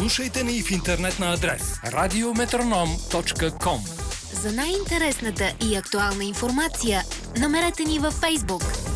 Слушайте ни в интернет на адрес radiometronom.com. За най-интересната и актуална информация намерете ни във Facebook.